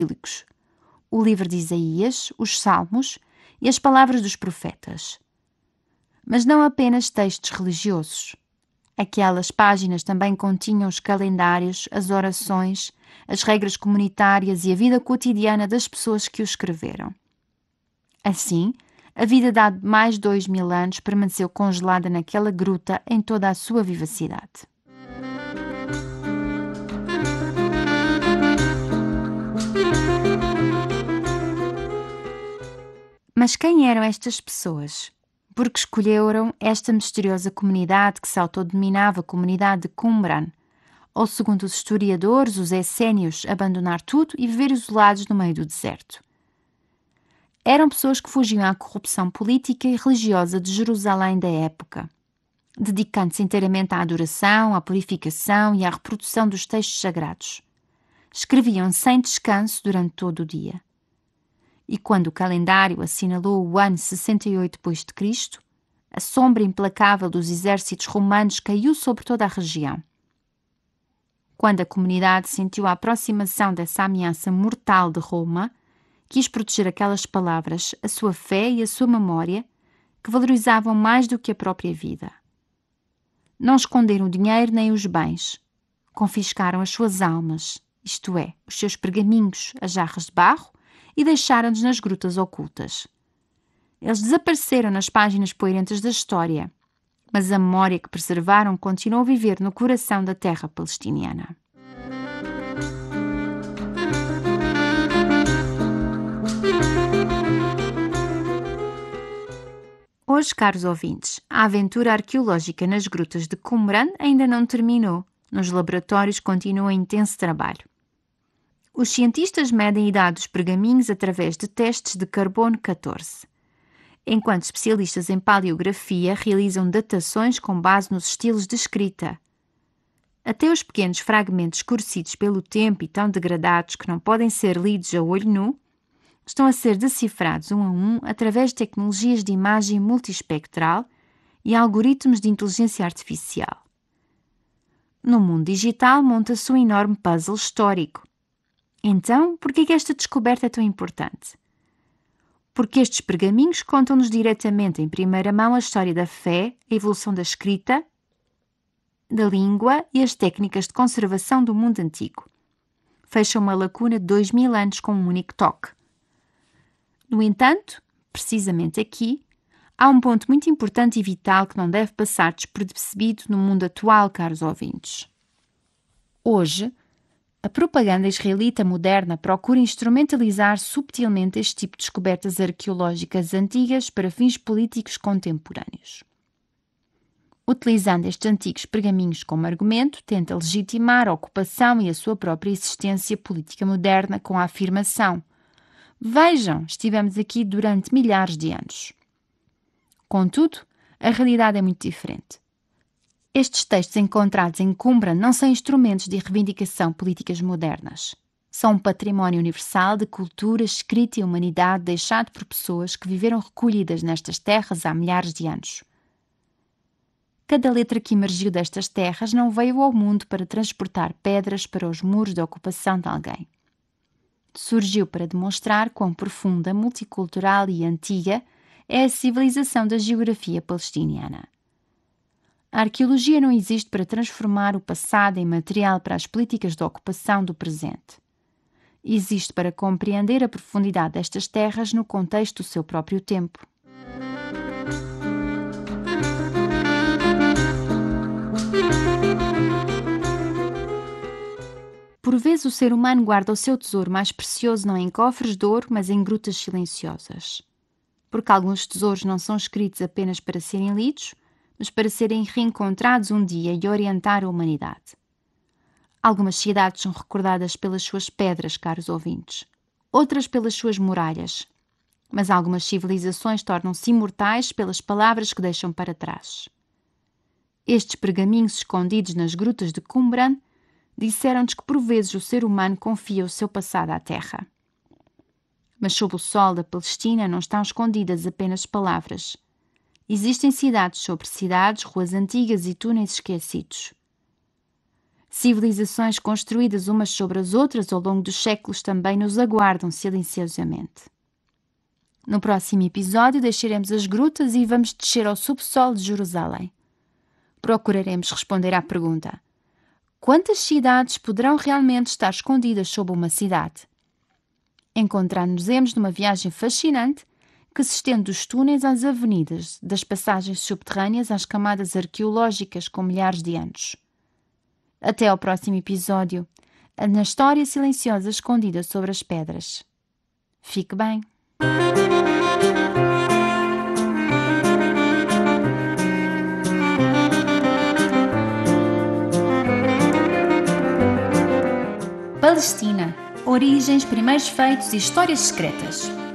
bíblicos: o livro de Isaías, os Salmos e as palavras dos profetas. Mas não apenas textos religiosos. Aquelas páginas também continham os calendários, as orações, as regras comunitárias e a vida cotidiana das pessoas que o escreveram. Assim, a vida de há mais de 2000 anos permaneceu congelada naquela gruta em toda a sua vivacidade. Mas quem eram estas pessoas? Porque escolheram esta misteriosa comunidade que se autodenominava a comunidade de Qumran, ou, segundo os historiadores, os essénios, abandonar tudo e viver isolados no meio do deserto. Eram pessoas que fugiam à corrupção política e religiosa de Jerusalém da época, dedicando-se inteiramente à adoração, à purificação e à reprodução dos textos sagrados. Escreviam sem descanso durante todo o dia. E quando o calendário assinalou o ano 68 d.C., a sombra implacável dos exércitos romanos caiu sobre toda a região. Quando a comunidade sentiu a aproximação dessa ameaça mortal de Roma, quis proteger aquelas palavras, a sua fé e a sua memória, que valorizavam mais do que a própria vida. Não esconderam o dinheiro nem os bens. Confiscaram as suas almas, isto é, os seus pergaminhos, as jarras de barro, e deixaram-nos nas grutas ocultas. Eles desapareceram nas páginas poeirentas da história, mas a memória que preservaram continuou a viver no coração da terra palestiniana. Hoje, caros ouvintes, a aventura arqueológica nas grutas de Qumran ainda não terminou. Nos laboratórios continua intenso trabalho. Os cientistas medem a idade dos pergaminhos através de testes de carbono 14, enquanto especialistas em paleografia realizam datações com base nos estilos de escrita. Até os pequenos fragmentos escurecidos pelo tempo e tão degradados que não podem ser lidos a olho nu, estão a ser decifrados um a um através de tecnologias de imagem multiespectral e algoritmos de inteligência artificial. No mundo digital monta-se um enorme puzzle histórico. Então, por que esta descoberta é tão importante? Porque estes pergaminhos contam-nos diretamente em primeira mão a história da fé, a evolução da escrita, da língua e as técnicas de conservação do mundo antigo. Fecham uma lacuna de 2000 anos com um único toque. No entanto, precisamente aqui, há um ponto muito importante e vital que não deve passar despercebido no mundo atual, caros ouvintes. Hoje, a propaganda israelita moderna procura instrumentalizar subtilmente este tipo de descobertas arqueológicas antigas para fins políticos contemporâneos. Utilizando estes antigos pergaminhos como argumento, tenta legitimar a ocupação e a sua própria existência política moderna com a afirmação: vejam, estivemos aqui durante milhares de anos. Contudo, a realidade é muito diferente. Estes textos encontrados em Qumran não são instrumentos de reivindicação políticas modernas. São um património universal de cultura, escrita e humanidade deixado por pessoas que viveram recolhidas nestas terras há milhares de anos. Cada letra que emergiu destas terras não veio ao mundo para transportar pedras para os muros da ocupação de alguém. Surgiu para demonstrar quão profunda, multicultural e antiga é a civilização da geografia palestiniana. A arqueologia não existe para transformar o passado em material para as políticas de ocupação do presente. Existe para compreender a profundidade destas terras no contexto do seu próprio tempo. Por vezes o ser humano guarda o seu tesouro mais precioso não em cofres de ouro, mas em grutas silenciosas. Porque alguns tesouros não são escritos apenas para serem lidos, mas para serem reencontrados um dia e orientar a humanidade. Algumas cidades são recordadas pelas suas pedras, caros ouvintes, outras pelas suas muralhas, mas algumas civilizações tornam-se imortais pelas palavras que deixam para trás. Estes pergaminhos escondidos nas grutas de Qumran disseram-nos que por vezes o ser humano confia o seu passado à terra. Mas sob o sol da Palestina não estão escondidas apenas palavras. Existem cidades sobre cidades, ruas antigas e túneis esquecidos. Civilizações construídas umas sobre as outras ao longo dos séculos também nos aguardam silenciosamente. No próximo episódio deixaremos as grutas e vamos descer ao subsolo de Jerusalém. Procuraremos responder à pergunta: quantas cidades poderão realmente estar escondidas sob uma cidade? Encontrar-nos-emos numa viagem fascinante que se estende dos túneis às avenidas, das passagens subterrâneas às camadas arqueológicas com milhares de anos. Até ao próximo episódio, na história silenciosa escondida sobre as pedras. Fique bem! Palestina. Origens, primeiros feitos e histórias secretas.